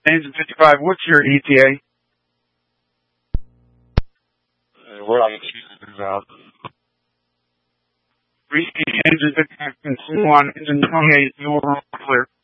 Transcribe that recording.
Engine 55, what's your ETA? We're not going to out. Engine 55, continue on. Engine 28, you're clear.